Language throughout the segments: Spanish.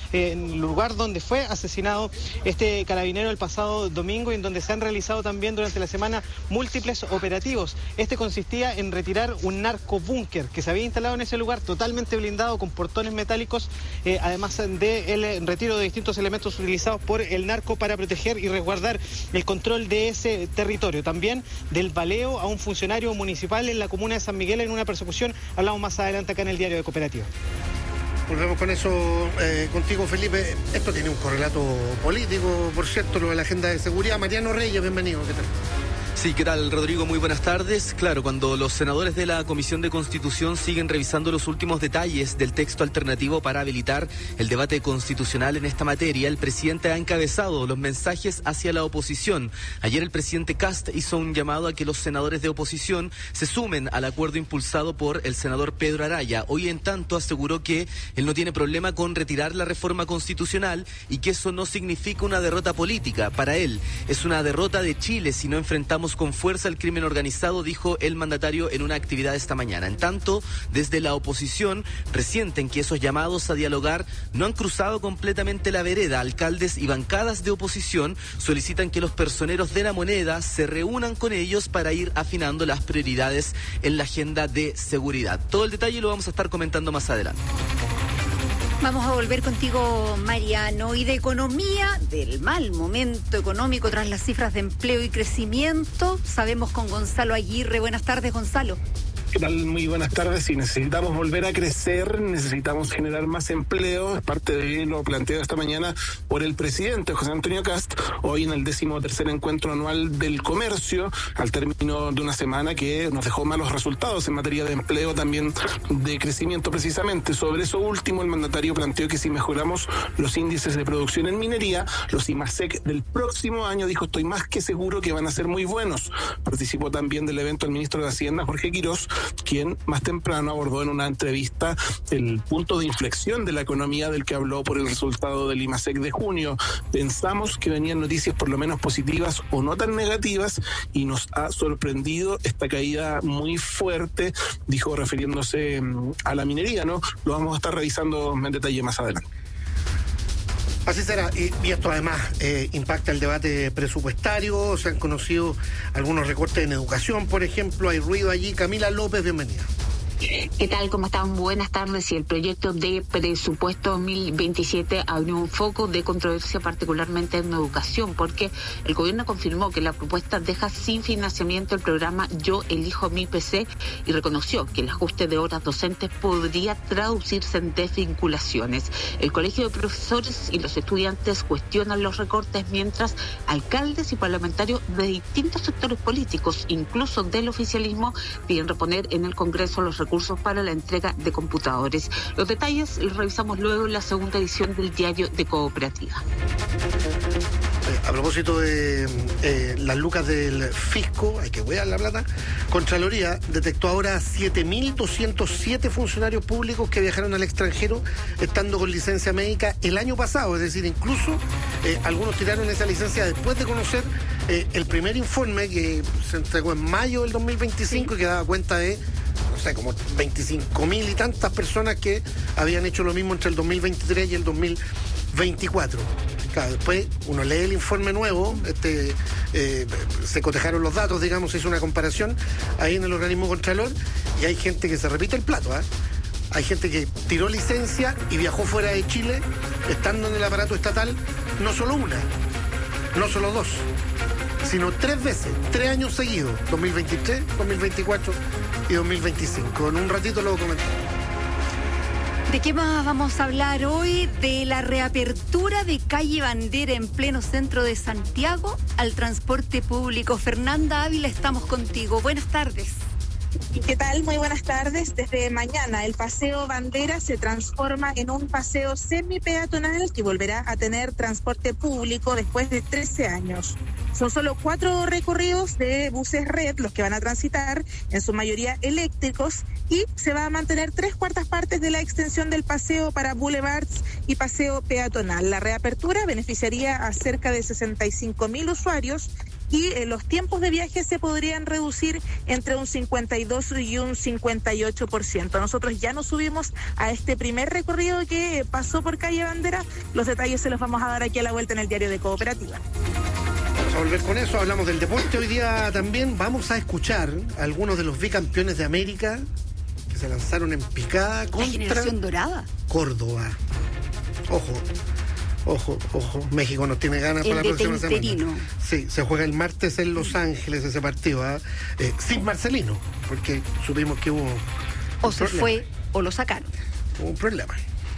en el lugar donde fue asesinado este carabinero el pasado domingo y en donde se han realizado también durante la semana múltiples operativos. Este consistía en retirar un narcobúnker que se había instalado en ese lugar totalmente blindado con portones metálicos, además del retiro de distintos elementos utilizados por el narco para proteger y resguardar el control de ese territorio. También del baleo a un funcionario municipal en la comuna de San Miguel en una persecución. Hablamos más adelante acá en el diario de Cooperativa. Volvemos con eso contigo, Felipe. Esto tiene un correlato político, por cierto, lo de la agenda de seguridad. Mariano Reyes, bienvenido. ¿Qué tal? Sí, ¿qué tal, Rodrigo? Muy buenas tardes. Claro, cuando los senadores de la Comisión de Constitución siguen revisando los últimos detalles del texto alternativo para habilitar el debate constitucional en esta materia, el presidente ha encabezado los mensajes hacia la oposición. Ayer el presidente Kast hizo un llamado a que los senadores de oposición se sumen al acuerdo impulsado por el senador Pedro Araya. Hoy, en tanto, aseguró que él no tiene problema con retirar la reforma constitucional y que eso no significa una derrota política. Para él, es una derrota de Chile si no enfrentamos con fuerza el crimen organizado, dijo el mandatario en una actividad esta mañana. En tanto, desde la oposición presienten que esos llamados a dialogar no han cruzado completamente la vereda. Alcaldes y bancadas de oposición solicitan que los personeros de la moneda se reúnan con ellos para ir afinando las prioridades en la agenda de seguridad. Todo el detalle lo vamos a estar comentando más adelante. Vamos a volver contigo, Mariano, y de economía, del mal momento económico tras las cifras de empleo y crecimiento, sabemos con Gonzalo Aguirre. Buenas tardes, Gonzalo. ¿Qué tal? Muy buenas tardes. Si necesitamos volver a crecer, necesitamos generar más empleo. Es parte de lo planteado esta mañana por el presidente José Antonio Kast, hoy en el 13º encuentro anual del comercio, al término de una semana que nos dejó malos resultados en materia de empleo, también de crecimiento precisamente. Sobre eso último, el mandatario planteó que si mejoramos los índices de producción en minería, los IMASEC del próximo año, dijo, estoy más que seguro que van a ser muy buenos. Participó también del evento el ministro de Hacienda, Jorge Quirós, quien más temprano abordó en una entrevista el punto de inflexión de la economía del que habló por el resultado del IMASEC de junio. Pensamos que venían noticias por lo menos positivas o no tan negativas y nos ha sorprendido esta caída muy fuerte, dijo refiriéndose a la minería, ¿no? Lo vamos a estar revisando en detalle más adelante. Así será, y esto además impacta el debate presupuestario. Se han conocido algunos recortes en educación, por ejemplo, hay ruido allí. Camila López, bienvenida. ¿Qué tal? ¿Cómo están? Buenas tardes. Y el proyecto de presupuesto 2027 abrió un foco de controversia, particularmente en educación, porque el gobierno confirmó que la propuesta deja sin financiamiento el programa Yo Elijo Mi PC y reconoció que el ajuste de horas docentes podría traducirse en desvinculaciones. El Colegio de Profesores y los estudiantes cuestionan los recortes, mientras alcaldes y parlamentarios de distintos sectores políticos, incluso del oficialismo, piden reponer en el Congreso los recursos para la entrega de computadores. Los detalles los revisamos luego en la segunda edición del diario de Cooperativa. A propósito de las lucas del fisco, hay que cuidar la plata. Contraloría detectó ahora 7.207 funcionarios públicos que viajaron al extranjero estando con licencia médica el año pasado. Es decir, incluso algunos tiraron esa licencia después de conocer el primer informe que se entregó en mayo del 2025 y que daba cuenta de, no sé, como 25.000 y tantas personas que habían hecho lo mismo entre el 2023 y el 2024. Claro, después uno lee el informe nuevo, se cotejaron los datos, digamos, se hizo una comparación ahí en el organismo Contralor y hay gente que se repite el plato, ¿eh? Hay gente que tiró licencia y viajó fuera de Chile estando en el aparato estatal, no solo una, no solo dos, sino 3 veces, 3 años seguidos, 2023, 2024 y 2025. En un ratito lo comentamos. ¿De qué más vamos a hablar hoy? De la reapertura de calle Bandera en pleno centro de Santiago al transporte público. Fernanda Ávila, estamos contigo. Buenas tardes. ¿Qué tal? Muy buenas tardes. Desde mañana el Paseo Bandera se transforma en un paseo semi-peatonal que volverá a tener transporte público después de 13 años. Son solo 4 recorridos de buses red los que van a transitar, en su mayoría eléctricos, y se va a mantener 3/4 partes de la extensión del paseo para boulevards y paseo peatonal. La reapertura beneficiaría a cerca de 65.000 usuarios y los tiempos de viaje se podrían reducir entre un 52 y un 58%. Nosotros ya nos subimos a este primer recorrido que pasó por Calle Bandera. Los detalles se los vamos a dar aquí a la vuelta en el diario de Cooperativa. Vamos a volver con eso, hablamos del deporte hoy día también. Vamos a escuchar a algunos de los bicampeones de América que se lanzaron en picada contra la generación dorada. Córdoba. Ojo, México nos tiene ganas para la próxima semana. Sí, se juega el martes en Los Ángeles ese partido, sin Marcelino, porque supimos que hubo o se problema. Fue o lo sacaron. Hubo un problema.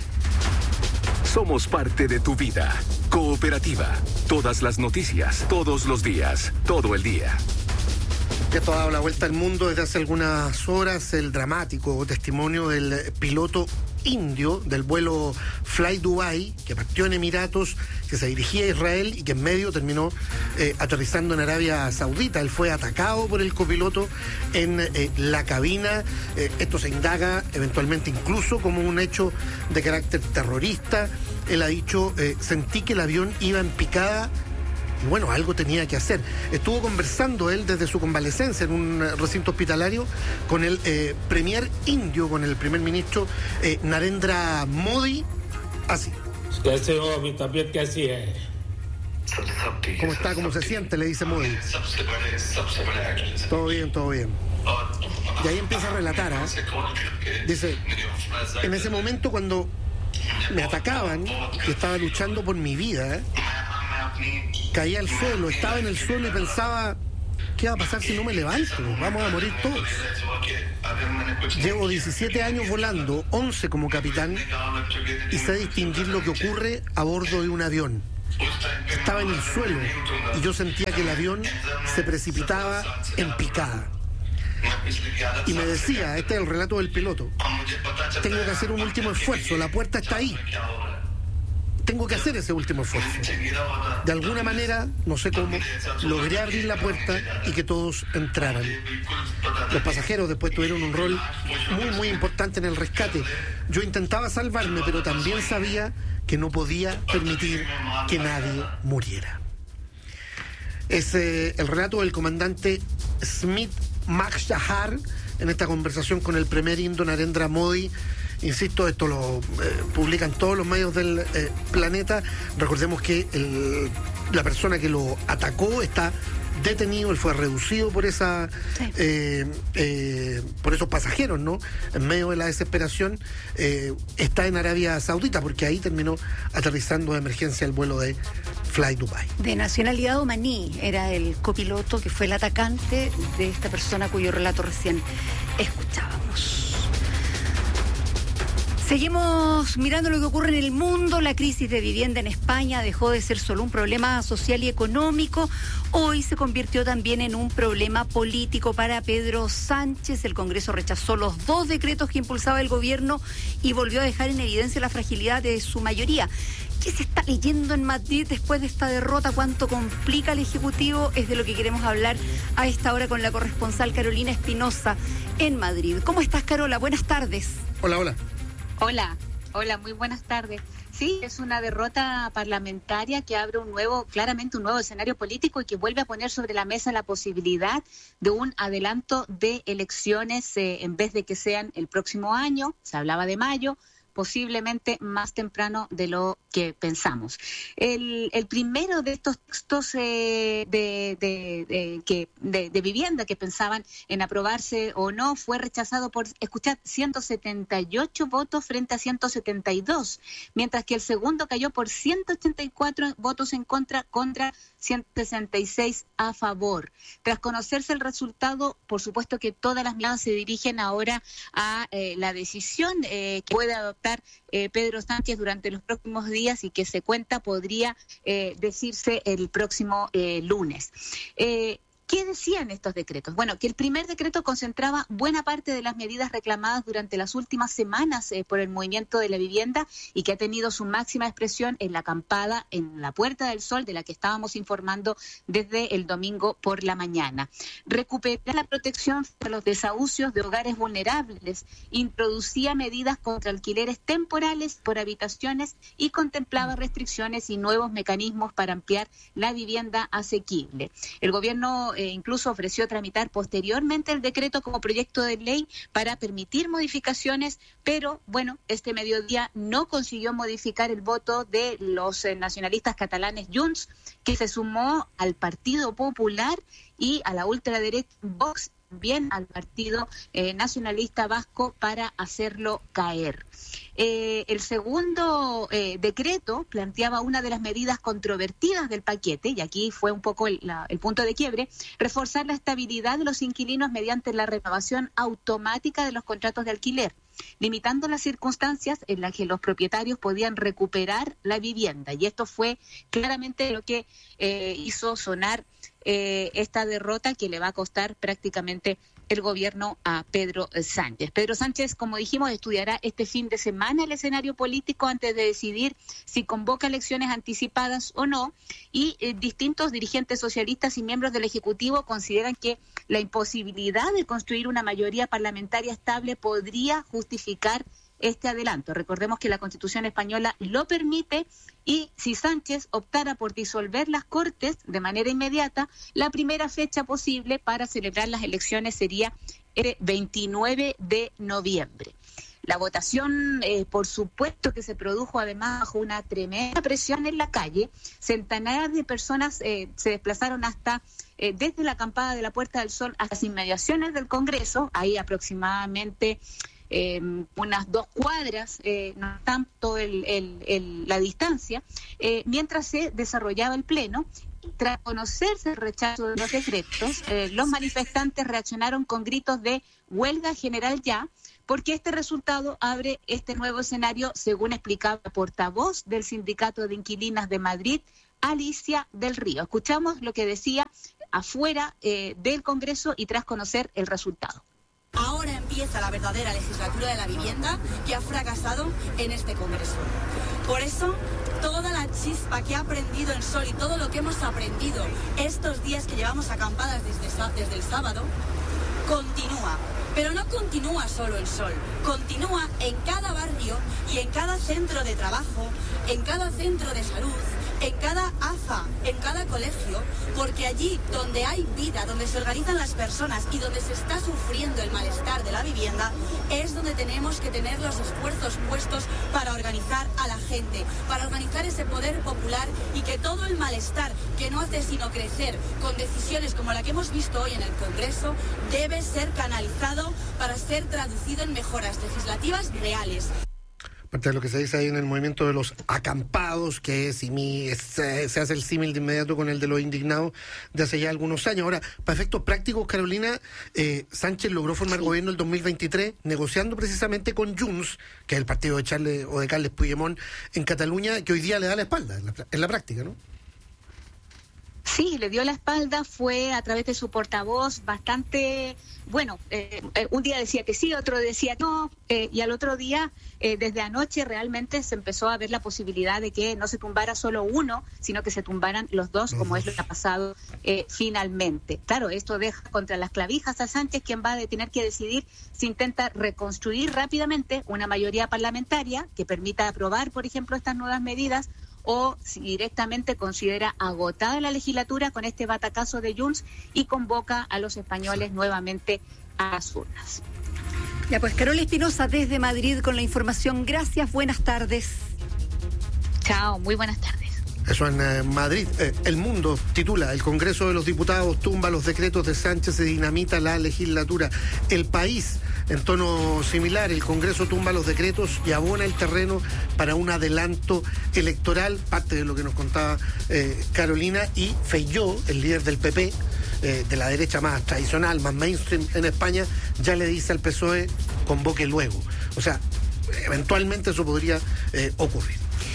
Somos parte de tu vida. Cooperativa. Todas las noticias, todos los días, todo el día. Esto ha dado la vuelta al mundo desde hace algunas horas, el dramático testimonio del piloto indio del vuelo Fly Dubai, que partió en Emiratos, que se dirigía a Israel y que en medio terminó aterrizando en Arabia Saudita. Él fue atacado por el copiloto en la cabina. Esto se indaga eventualmente incluso como un hecho de carácter terrorista. Él ha dicho, sentí que el avión iba en picada y bueno, algo tenía que hacer. Estuvo conversando él desde su convalecencia en un recinto hospitalario con el premier indio, con el primer ministro Narendra Modi, así. ¿Cómo está? ¿Cómo se siente? Le dice Modi. Todo bien, todo bien. Y ahí empieza a relatar, Dice, en ese momento cuando me atacaban y estaba luchando por mi vida, caí al suelo, estaba en el suelo y pensaba, ¿qué va a pasar si no me levanto? Vamos a morir todos. Llevo 17 años volando, 11 como capitán, y sé distinguir lo que ocurre a bordo de un avión. Estaba en el suelo y yo sentía que el avión se precipitaba en picada. Y me decía, este es el relato del piloto, tengo que hacer un último esfuerzo, la puerta está ahí. Tengo que hacer ese último esfuerzo. De alguna manera, no sé cómo, logré abrir la puerta y que todos entraran. Los pasajeros después tuvieron un rol muy, muy importante en el rescate. Yo intentaba salvarme, pero también sabía que no podía permitir que nadie muriera. Es el relato del comandante Smit Makshahar en esta conversación con el primer indio Narendra Modi. Insisto, esto lo publican todos los medios del planeta. Recordemos que la persona que lo atacó está detenido, él fue reducido por esa por esos pasajeros, ¿no? En medio de la desesperación, está en Arabia Saudita, porque ahí terminó aterrizando de emergencia el vuelo de Fly Dubai. De nacionalidad omaní, era el copiloto que fue el atacante de esta persona cuyo relato recién escuchábamos. Seguimos mirando lo que ocurre en el mundo. La crisis de vivienda en España dejó de ser solo un problema social y económico. Hoy se convirtió también en un problema político para Pedro Sánchez. El Congreso rechazó los 2 decretos que impulsaba el gobierno y volvió a dejar en evidencia la fragilidad de su mayoría. ¿Qué se está leyendo en Madrid después de esta derrota? ¿Cuánto complica al Ejecutivo? Es de lo que queremos hablar a esta hora con la corresponsal Carolina Espinosa en Madrid. ¿Cómo estás, Carola? Buenas tardes. Hola. Hola, muy buenas tardes. Sí, es una derrota parlamentaria que abre claramente un nuevo escenario político y que vuelve a poner sobre la mesa la posibilidad de un adelanto de elecciones en vez de que sean el próximo año, se hablaba de mayo, posiblemente más temprano de lo que pensamos. El primero de estos textos de vivienda que pensaban en aprobarse o no fue rechazado por, escuchad, 178 votos frente a 172, mientras que el segundo cayó por 184 votos en contra 166 a favor. Tras conocerse el resultado, por supuesto que todas las miradas se dirigen ahora a la decisión que puede adoptar Pedro Sánchez durante los próximos días y que se cuenta podría decirse el próximo lunes. ¿Qué decían estos decretos? Bueno, que el primer decreto concentraba buena parte de las medidas reclamadas durante las últimas semanas por el movimiento de la vivienda y que ha tenido su máxima expresión en la acampada en la Puerta del Sol, de la que estábamos informando desde el domingo por la mañana. Recuperar la protección de los desahucios de hogares vulnerables, introducía medidas contra alquileres temporales por habitaciones y contemplaba restricciones y nuevos mecanismos para ampliar la vivienda asequible. El gobierno incluso ofreció tramitar posteriormente el decreto como proyecto de ley para permitir modificaciones, pero bueno, este mediodía no consiguió modificar el voto de los nacionalistas catalanes Junts, que se sumó al Partido Popular y a la ultraderecha Vox, también al Partido Nacionalista Vasco, para hacerlo caer. El segundo decreto planteaba una de las medidas controvertidas del paquete, y aquí fue un poco el punto de quiebre: reforzar la estabilidad de los inquilinos mediante la renovación automática de los contratos de alquiler, limitando las circunstancias en las que los propietarios podían recuperar la vivienda. Y esto fue claramente lo que hizo sonar esta derrota, que le va a costar prácticamente el gobierno a Pedro Sánchez. Pedro Sánchez, como dijimos, estudiará este fin de semana el escenario político antes de decidir si convoca elecciones anticipadas o no, y distintos dirigentes socialistas y miembros del Ejecutivo consideran que la imposibilidad de construir una mayoría parlamentaria estable podría justificar este adelanto. Recordemos que la Constitución española lo permite, y si Sánchez optara por disolver las Cortes de manera inmediata, la primera fecha posible para celebrar las elecciones sería el 29 de noviembre. La votación, por supuesto, que se produjo además bajo una tremenda presión en la calle. Centenares de personas se desplazaron hasta desde la acampada de la Puerta del Sol hasta las inmediaciones del Congreso, ahí aproximadamente unas 2 cuadras, no tanto la distancia, mientras se desarrollaba el pleno. Tras conocerse el rechazo de los decretos, los manifestantes reaccionaron con gritos de huelga general ya, porque este resultado abre este nuevo escenario, según explicaba la portavoz del Sindicato de Inquilinas de Madrid, Alicia del Río. Escuchamos lo que decía afuera del Congreso y tras conocer el resultado. Ahora empieza la verdadera legislatura de la vivienda, que ha fracasado en este Congreso. Por eso, toda la chispa que ha aprendido el Sol y todo lo que hemos aprendido estos días que llevamos acampadas desde el sábado, continúa. Pero no continúa solo el Sol, continúa en cada barrio y en cada centro de trabajo, en cada centro de salud, en cada AFA, en cada colegio, porque allí donde hay vida, donde se organizan las personas y donde se está sufriendo el malestar de la vivienda, es donde tenemos que tener los esfuerzos puestos para organizar a la gente, para organizar ese poder popular, y que todo el malestar que no hace sino crecer con decisiones como la que hemos visto hoy en el Congreso debe ser canalizado para ser traducido en mejoras legislativas reales. Parte de lo que se dice ahí en el movimiento de los acampados, que se hace el símil de inmediato con el de los indignados de hace ya algunos años. Ahora, para efectos prácticos, Carolina, Sánchez logró formar gobierno el 2023 negociando precisamente con Junts, que es el partido de Carles Puigdemont en Cataluña, que hoy día le da la espalda en la práctica, ¿no? Sí, le dio la espalda, fue a través de su portavoz bastante, bueno, un día decía que sí, otro decía no, y al otro día, desde anoche realmente se empezó a ver la posibilidad de que no se tumbara solo uno, sino que se tumbaran los dos, como es lo que ha pasado finalmente. Claro, esto deja contra las clavijas a Sánchez, quien va a tener que decidir si intenta reconstruir rápidamente una mayoría parlamentaria que permita aprobar, por ejemplo, estas nuevas medidas, o si directamente considera agotada la legislatura con este batacazo de Junts y convoca a los españoles nuevamente a las urnas. Ya pues, Carol Espinosa desde Madrid con la información. Gracias, buenas tardes. Chao, muy buenas tardes. Eso en Madrid. El Mundo titula: el Congreso de los Diputados tumba los decretos de Sánchez y dinamita la legislatura. El País, en tono similar: el Congreso tumba los decretos y abona el terreno para un adelanto electoral. Parte de lo que nos contaba Carolina. Y Feijóo, el líder del PP, de la derecha más tradicional, más mainstream en España, ya le dice al PSOE: convoque luego. O sea, eventualmente eso podría ocurrir.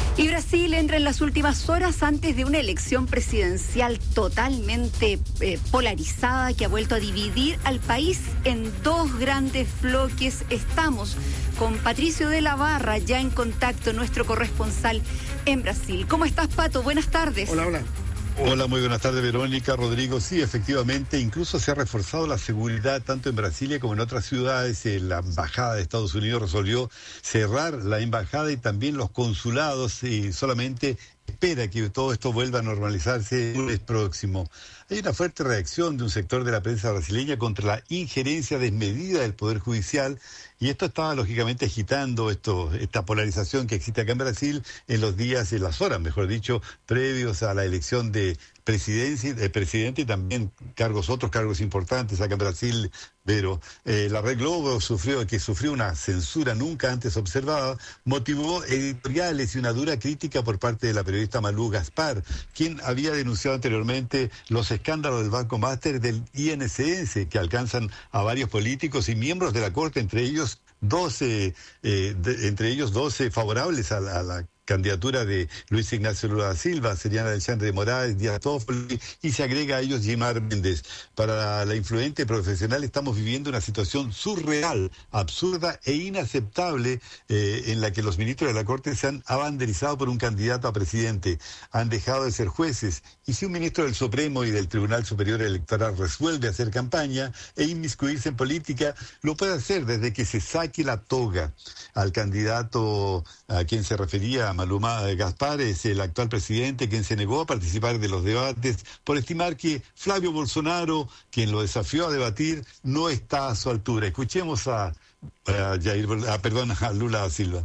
Y Brasil entra en las últimas horas antes de una elección presidencial totalmente polarizada que ha vuelto a dividir al país en dos grandes bloques. Estamos con Patricio de la Barra, ya en contacto, nuestro corresponsal en Brasil. ¿Cómo estás, Pato? Buenas tardes. Hola, hola. Hola, muy buenas tardes, Verónica, Rodrigo. Sí, efectivamente, incluso se ha reforzado la seguridad tanto en Brasilia como en otras ciudades. La embajada de Estados Unidos resolvió cerrar la embajada y también los consulados y solamente espera que todo esto vuelva a normalizarse el lunes próximo. Hay una fuerte reacción de un sector de la prensa brasileña contra la injerencia desmedida del Poder Judicial, y esto estaba lógicamente agitando esta polarización que existe acá en Brasil en los días, en las horas, mejor dicho, previos a la elección de presidente y también otros cargos importantes acá en Brasil. Pero la Red Globo sufrió una censura nunca antes observada, motivó editoriales y una dura crítica por parte de la periodista Malú Gaspar, quien había denunciado anteriormente los escándalos del Banco Master del INSS, que alcanzan a varios políticos y miembros de la Corte, entre ellos 12 favorables a la candidatura de Luis Ignacio Lula da Silva, serían Alexandre de Moraes, Díaz Toffoli, y se agrega a ellos Gilmar Méndez. Para la influente profesional estamos viviendo una situación surreal, absurda e inaceptable, en la que los ministros de la Corte se han abanderizado por un candidato a presidente, han dejado de ser jueces, y si un ministro del Supremo y del Tribunal Superior Electoral resuelve hacer campaña e inmiscuirse en política, lo puede hacer desde que se saque la toga. Al candidato a quien se refería Maluma Gaspar es el actual presidente, quien se negó a participar de los debates por estimar que Flavio Bolsonaro, quien lo desafió a debatir, no está a su altura. Escuchemos a Lula da Silva.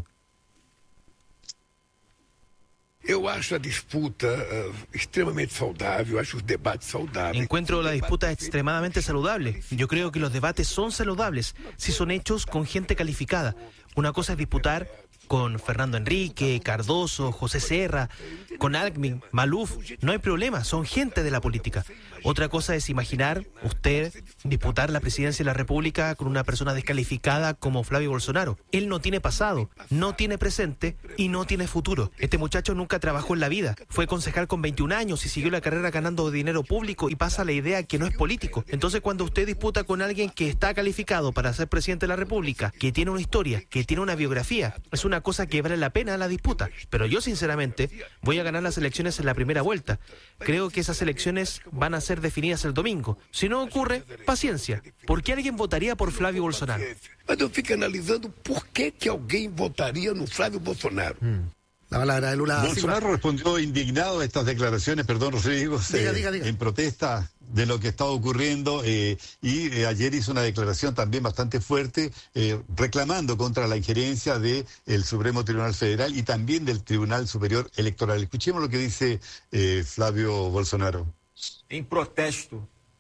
Eu acho a disputa extremadamente saudável, acho os debates saudáveis. Encuentro la disputa extremadamente saludable. Yo creo que los debates son saludables si son hechos con gente calificada. Una cosa es disputar con Fernando Henrique, Cardoso, José Serra, con Alckmin, Maluf, no hay problema, son gente de la política. Otra cosa es imaginar usted disputar la presidencia de la República con una persona descalificada como Flavio Bolsonaro. Él no tiene pasado, no tiene presente y no tiene futuro. Este muchacho nunca trabajó en la vida, fue concejal con 21 años y siguió la carrera ganando dinero público y pasa la idea que no es político. Entonces cuando usted disputa con alguien que está calificado para ser presidente de la República, que tiene una historia, que tiene una biografía, es una cosa que vale la pena la disputa. Pero yo sinceramente voy a ganar las elecciones en la primera vuelta. Creo que esas elecciones van a ser definidas el domingo. Si no ocurre, paciencia. ¿Por qué alguien votaría por Flavio Bolsonaro? Mas eu fico analisando por que alguém votaria no Flávio Bolsonaro. La palabra de Lula. Bolsonaro respondió indignado a estas declaraciones, Rodrigo, diga. En protesta de lo que estaba ocurriendo, y ayer hizo una declaración también bastante fuerte, reclamando contra la injerencia del Supremo Tribunal Federal y también del Tribunal Superior Electoral. Escuchemos lo que dice Flavio Bolsonaro. En protesta,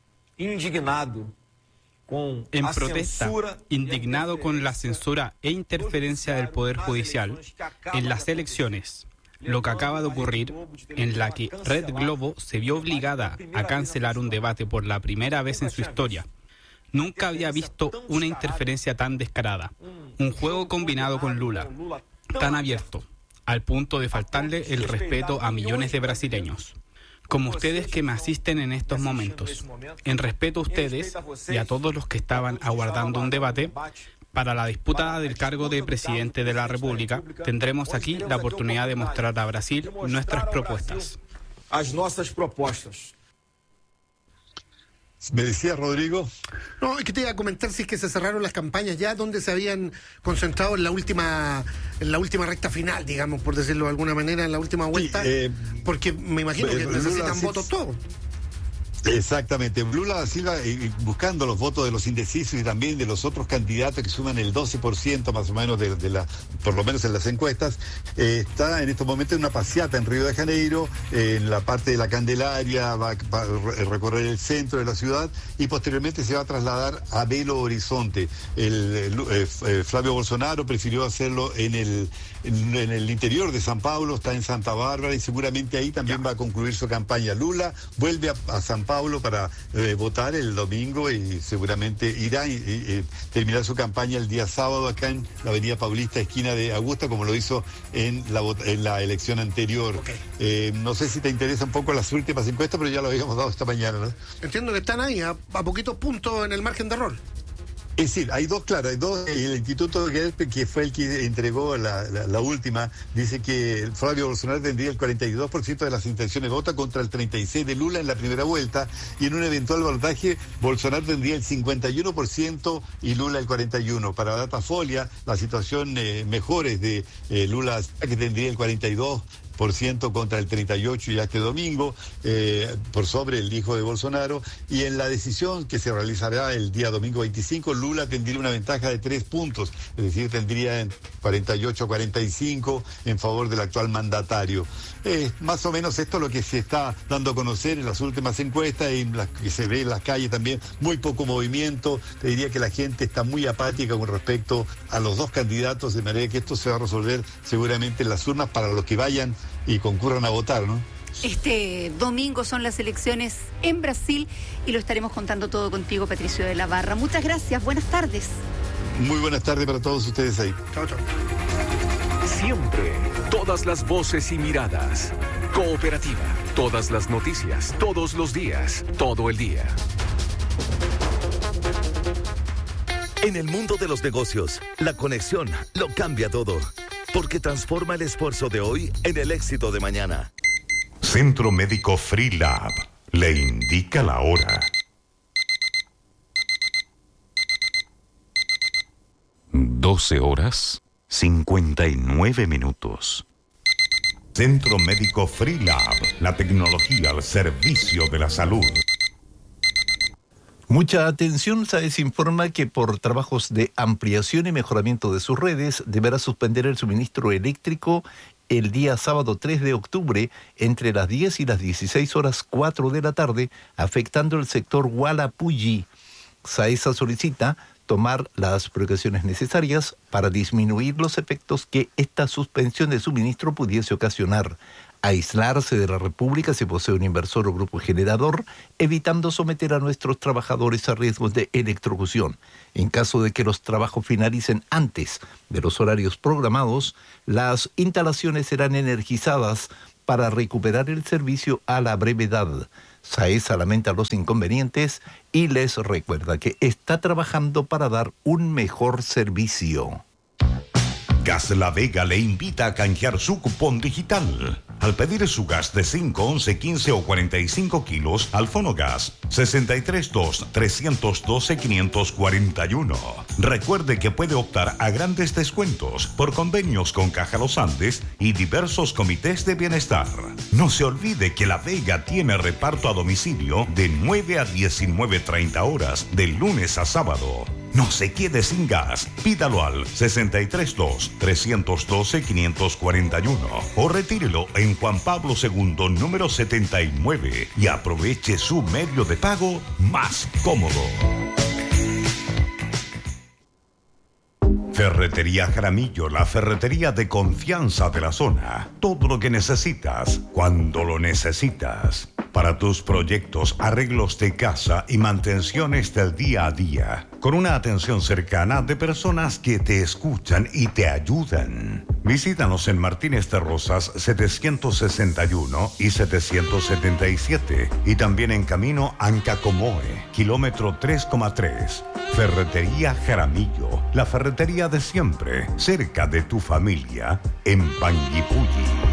indignado con la censura e interferencia del Poder Judicial en las elecciones, lo que acaba de ocurrir, en la que Red Globo se vio obligada a cancelar un debate por la primera vez en su historia. Nunca había visto una interferencia tan descarada, un juego combinado con Lula, tan abierto, al punto de faltarle el respeto a millones de brasileños, como ustedes que me asisten en estos momentos. En respeto a ustedes y a todos los que estaban aguardando un debate para la disputa del cargo de presidente de la República, tendremos aquí la oportunidad de mostrar a Brasil nuestras propuestas. ¿Me decía, Rodrigo? No, es que te iba a comentar si es que se cerraron las campañas ya donde se habían concentrado en la última recta final, digamos, por decirlo de alguna manera, en la última vuelta, porque me imagino que necesitan votos todos. Exactamente. Lula da Silva, buscando los votos de los indecisos y también de los otros candidatos que suman el 12% más o menos por lo menos en las encuestas, está en estos momentos en una paseata en Río de Janeiro, en la parte de la Candelaria, va a recorrer el centro de la ciudad y posteriormente se va a trasladar a Belo Horizonte. Flavio Bolsonaro prefirió hacerlo en en el interior de San Pablo, está en Santa Bárbara y seguramente ahí también va a concluir su campaña. Lula vuelve a San Pablo para votar el domingo y seguramente irá y terminar su campaña el día sábado acá en la Avenida Paulista, esquina de Augusta, como lo hizo en la elección anterior. No sé si te interesa un poco las últimas encuestas, pero ya lo habíamos dado esta mañana, ¿no? Entiendo que están ahí a poquitos puntos en el margen de error. Es decir, hay dos, el Instituto Gelpe, que fue el que entregó la última, dice que Flavio Bolsonaro tendría el 42% de las intenciones de voto contra el 36% de Lula en la primera vuelta, y en un eventual balotaje Bolsonaro tendría el 51% y Lula el 41%. Para Datafolia, la situación mejor es de Lula, que tendría el 42% contra el 38% ya este domingo, por sobre el hijo de Bolsonaro, y en la decisión que se realizará el día domingo 25, Lula tendría una ventaja de 3 puntos, es decir, tendría 48-45 en favor del actual mandatario. Más o menos esto es lo que se está dando a conocer en las últimas encuestas, y que se ve en las calles también, muy poco movimiento. Te diría que la gente está muy apática con respecto a los dos candidatos, de manera que esto se va a resolver seguramente en las urnas para los que vayan y concurran a votar, ¿no? Este domingo son las elecciones en Brasil y lo estaremos contando todo contigo, Patricio de la Barra. Muchas gracias, buenas tardes. Muy buenas tardes para todos ustedes ahí. Chao, chao. Siempre, todas las voces y miradas. Cooperativa, todas las noticias, todos los días, todo el día. En el mundo de los negocios, la conexión lo cambia todo, porque transforma el esfuerzo de hoy en el éxito de mañana. Centro Médico Freelab le indica la hora. 12:59. Centro Médico Freelab, la tecnología al servicio de la salud. Mucha atención, SAES informa que por trabajos de ampliación y mejoramiento de sus redes deberá suspender el suministro eléctrico el día sábado 3 de octubre entre las 10 y las 16:04 de la tarde, afectando el sector Hualapulli. SAESA solicita tomar las precauciones necesarias para disminuir los efectos que esta suspensión de suministro pudiese ocasionar. Aislarse de la República si posee un inversor o grupo generador, evitando someter a nuestros trabajadores a riesgos de electrocución. En caso de que los trabajos finalicen antes de los horarios programados, las instalaciones serán energizadas para recuperar el servicio a la brevedad. SAESA lamenta los inconvenientes y les recuerda que está trabajando para dar un mejor servicio. Gas La Vega le invita a canjear su cupón digital. Al pedir su gas de 5, 11, 15 o 45 kilos al Fonogas 632-312-541. Recuerde que puede optar a grandes descuentos por convenios con Caja Los Andes y diversos comités de bienestar. No se olvide que La Vega tiene reparto a domicilio de 9 a 19:30 horas, de lunes a sábado. No se quede sin gas. Pídalo al 632-312-541 o retírelo en Juan Pablo II, número 79, y aproveche su medio de pago más cómodo. Ferretería Jaramillo, la ferretería de confianza de la zona. Todo lo que necesitas, cuando lo necesitas. Para tus proyectos, arreglos de casa y mantenciones del día a día. Con una atención cercana de personas que te escuchan y te ayudan. Visítanos en Martínez de Rosas 761 y 777. Y también en Camino Ancacomoe, kilómetro 3,3. Ferretería Jaramillo, la ferretería de siempre, cerca de tu familia, en Panguipulli.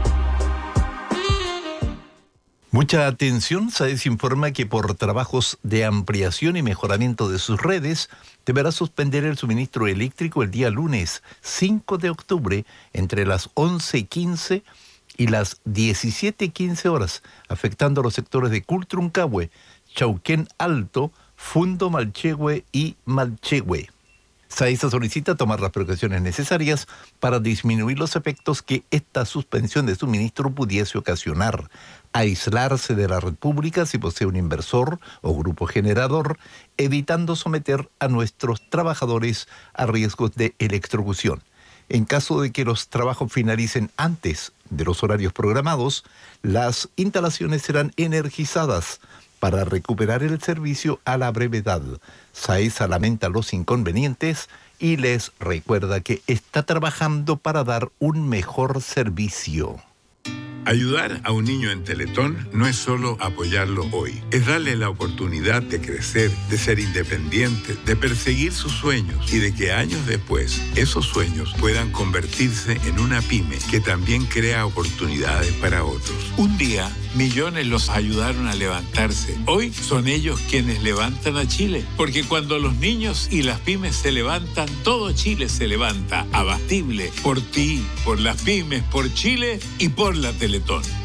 Mucha atención, SAES informa que por trabajos de ampliación y mejoramiento de sus redes, deberá suspender el suministro eléctrico el día lunes 5 de octubre entre las 11:15 y las 17:15 horas, afectando a los sectores de Cultruncahue, Chauquén Alto, Fundo Malchehue y Malchehue. SAESA solicita tomar las precauciones necesarias para disminuir los efectos que esta suspensión de suministro pudiese ocasionar. Aislarse de la República si posee un inversor o grupo generador, evitando someter a nuestros trabajadores a riesgos de electrocución. En caso de que los trabajos finalicen antes de los horarios programados, las instalaciones serán energizadas para recuperar el servicio a la brevedad. SAESA lamenta los inconvenientes y les recuerda que está trabajando para dar un mejor servicio. Ayudar a un niño en Teletón no es solo apoyarlo hoy, es darle la oportunidad de crecer, de ser independiente, de perseguir sus sueños y de que años después esos sueños puedan convertirse en una pyme que también crea oportunidades para otros. Un día, millones los ayudaron a levantarse. Hoy son ellos quienes levantan a Chile, porque cuando los niños y las pymes se levantan, todo Chile se levanta. Abatible por ti, por las pymes, por Chile y por la Teletón.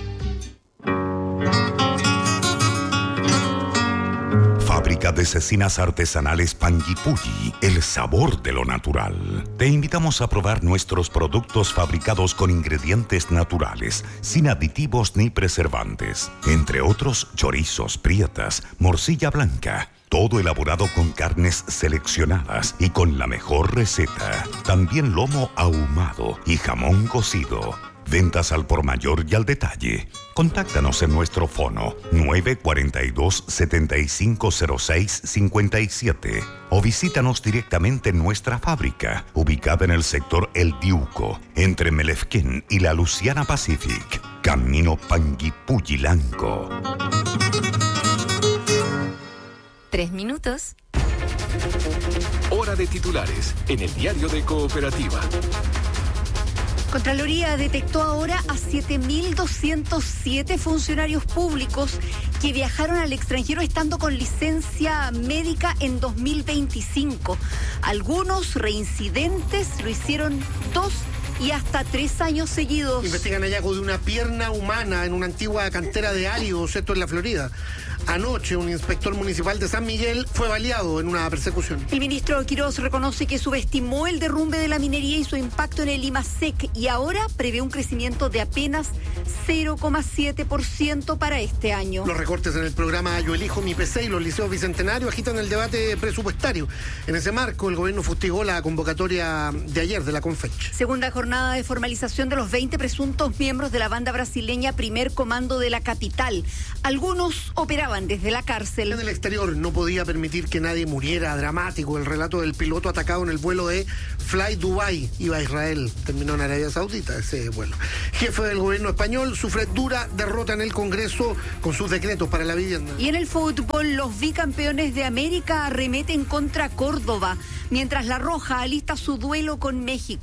Fábrica de cecinas artesanales Panguipulli, el sabor de lo natural. Te invitamos a probar nuestros productos fabricados con ingredientes naturales, sin aditivos ni preservantes. Entre otros, chorizos, prietas, morcilla blanca. Todo elaborado con carnes seleccionadas y con la mejor receta. También lomo ahumado y jamón cocido. Ventas al por mayor y al detalle. Contáctanos en nuestro fono 942-7506-57 o visítanos directamente en nuestra fábrica, ubicada en el sector El Diuco, entre Melefquén y la Luciana Pacific. Camino Panguipulli-Lanco. 3 minutos. Hora de titulares en el diario de Cooperativa. Contraloría detectó ahora a 7.207 funcionarios públicos que viajaron al extranjero estando con licencia médica en 2025. Algunos reincidentes lo hicieron 2 y hasta 3 años seguidos. Investigan hallazgo de una pierna humana en una antigua cantera de áridos, esto en la Florida. Anoche, un inspector municipal de San Miguel fue baleado en una persecución. El ministro Quirós reconoce que subestimó el derrumbe de la minería y su impacto en el IMASEC y ahora prevé un crecimiento de apenas 0,7% para este año. Los recortes en el programa Yo Elijo Mi PC y los liceos bicentenarios agitan el debate presupuestario. En ese marco, el gobierno fustigó la convocatoria de ayer de la Confech. Segunda jornada de formalización de los 20 presuntos miembros de la banda brasileña Primer Comando de la Capital. Algunos operaban desde la cárcel. En el exterior no podía permitir que nadie muriera. Dramático el relato del piloto atacado en el vuelo de Fly Dubai. Iba a Israel, terminó en Arabia Saudita ese vuelo. Jefe del gobierno español sufre dura derrota en el Congreso con sus decretos para la vivienda. Y en el fútbol, los bicampeones de América arremeten contra Córdoba, mientras La Roja alista su duelo con México.